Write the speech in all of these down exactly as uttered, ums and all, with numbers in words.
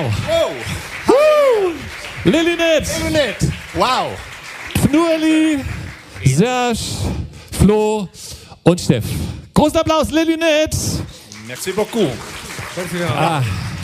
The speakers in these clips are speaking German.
Wow. Woo. Lilynett. Lilynett. Wow. Fnurli, Serge, Flo und Steff. Großen Applaus, Lilynett. Merci beaucoup. Ah.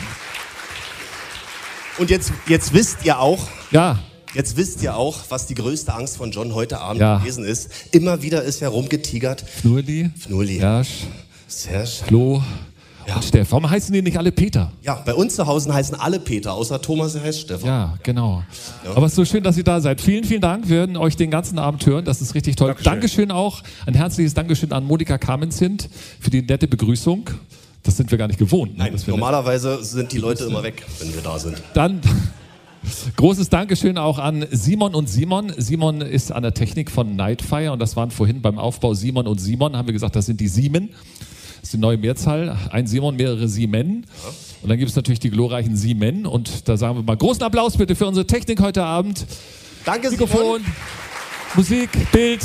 Und jetzt, jetzt wisst ihr auch, Ja. jetzt wisst ihr auch, was die größte Angst von John heute Abend Ja. gewesen ist. Immer wieder ist er rumgetigert. Fnurli, Fnurli, Serge, Serge. Flo Ja. und Steff. Warum heißen die nicht alle Peter? Ja, bei uns zu Hause heißen alle Peter, außer Thomas, der heißt Stefan. Ja, genau. Ja. Aber es ist so schön, dass ihr da seid. Vielen, vielen Dank. Wir werden euch den ganzen Abend hören. Das ist richtig toll. Dankeschön. Dankeschön auch, ein herzliches Dankeschön an Monika Kamenzind für die nette Begrüßung. Das sind wir gar nicht gewohnt. Ne? Nein, Dass wir normalerweise sind die Leute immer weg, wenn wir da sind. Dann großes Dankeschön auch an Simon und Simon. Simon ist an der Technik von Nightfire und das waren vorhin beim Aufbau Simon und Simon. Haben wir gesagt, das sind die Siemen. Das ist die neue Mehrzahl. Ein Simon, mehrere Siemen. Und dann gibt es natürlich die glorreichen Siemen. Und da sagen wir mal großen Applaus bitte für unsere Technik heute Abend. Danke, Mikrofon, Simon. Musik, Bild.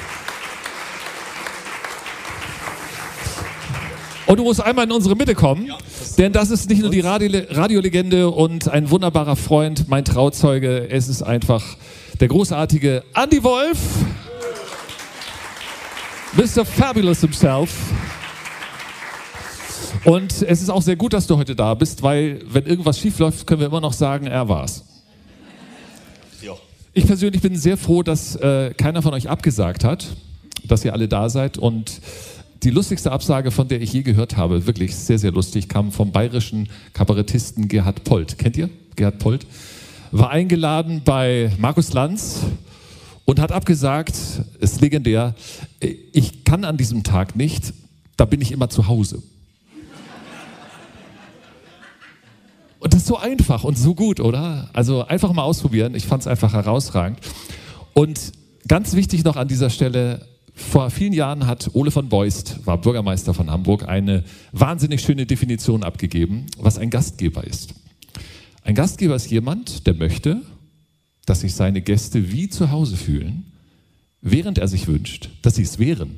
Und du musst einmal in unsere Mitte kommen, ja, das denn das ist nicht nur die Radio Radiolegende und ein wunderbarer Freund, mein Trauzeuge, es ist einfach der großartige Andy Wolf, Mister Fabulous himself. Und es ist auch sehr gut, dass du heute da bist, weil wenn irgendwas schief läuft, können wir immer noch sagen, er war's. Ja. Ich persönlich bin sehr froh, dass äh, keiner von euch abgesagt hat, dass ihr alle da seid und die lustigste Absage, von der ich je gehört habe, wirklich sehr, sehr lustig, kam vom bayerischen Kabarettisten Gerhard Polt. Kennt ihr Gerhard Polt? War eingeladen bei Markus Lanz und hat abgesagt, ist legendär, ich kann an diesem Tag nicht, da bin ich immer zu Hause. Und das ist so einfach und so gut, oder? Also einfach mal ausprobieren, ich fand es einfach herausragend. Und ganz wichtig noch an dieser Stelle, vor vielen Jahren hat Ole von Beust, war Bürgermeister von Hamburg, eine wahnsinnig schöne Definition abgegeben, was ein Gastgeber ist. Ein Gastgeber ist jemand, der möchte, dass sich seine Gäste wie zu Hause fühlen, während er sich wünscht, dass sie es wären.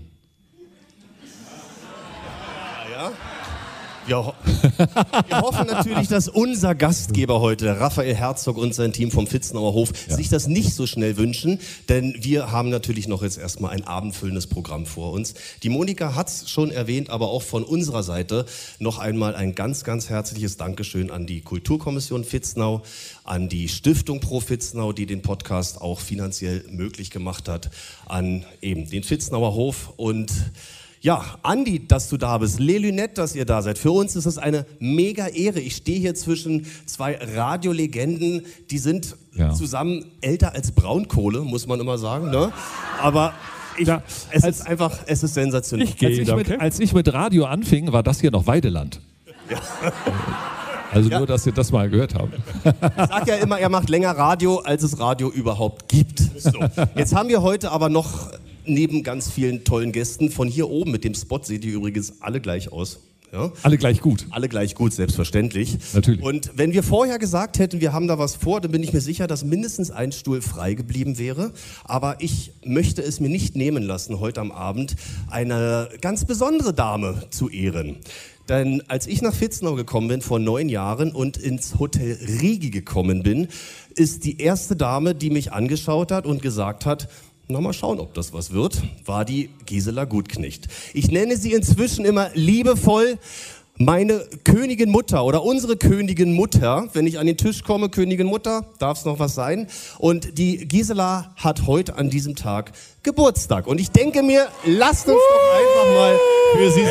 Ja. Wir, ho wir hoffen natürlich, dass unser Gastgeber heute, Raphael Herzog und sein Team vom Fitznauer Hof, ja. sich das nicht so schnell wünschen, denn wir haben natürlich noch jetzt erstmal ein abendfüllendes Programm vor uns. Die Monika hat es schon erwähnt, aber auch von unserer Seite noch einmal ein ganz, ganz herzliches Dankeschön an die Kulturkommission Fitznau, an die Stiftung Pro Fitznau, die den Podcast auch finanziell möglich gemacht hat, an eben den Fitznauer Hof und ja, Andi, dass du da bist, Lilynett, dass ihr da seid. Für uns ist es eine mega Ehre. Ich stehe hier zwischen zwei Radiolegenden, die sind ja. zusammen älter als Braunkohle, muss man immer sagen. Ne? Aber ich, ja, es ist einfach, es ist sensationell. Ich als, ich mit, als ich mit Radio anfing, war das hier noch Weideland. Ja. Also ja. nur, dass ihr das mal gehört habt. Ich sag ja immer, er macht länger Radio, als es Radio überhaupt gibt. So. Jetzt haben wir heute aber noch neben ganz vielen tollen Gästen von hier oben mit dem Spot, seht ihr übrigens alle gleich aus. Ja? Alle gleich gut. Alle gleich gut, selbstverständlich. Natürlich. Und wenn wir vorher gesagt hätten, wir haben da was vor, dann bin ich mir sicher, dass mindestens ein Stuhl frei geblieben wäre. Aber ich möchte es mir nicht nehmen lassen, heute am Abend eine ganz besondere Dame zu ehren. Denn als ich nach Fitznau gekommen bin vor neun Jahren und ins Hotel Rigi gekommen bin, ist die erste Dame, die mich angeschaut hat und gesagt hat, na, mal schauen, ob das was wird, war die Gisela Gutknecht. Ich nenne sie inzwischen immer liebevoll meine Königin Mutter oder unsere Königin Mutter. Wenn ich an den Tisch komme, Königin Mutter, darf es noch was sein. Und die Gisela hat heute an diesem Tag Geburtstag. Und ich denke mir, lasst uns doch einfach mal für sie